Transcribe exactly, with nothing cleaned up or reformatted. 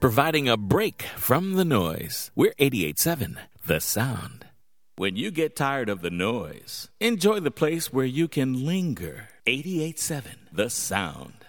providing a break from the noise. We're eighty-eight point seven, The Sound. When you get tired of the noise, enjoy the place where you can linger. eighty-eight point seven, The Sound.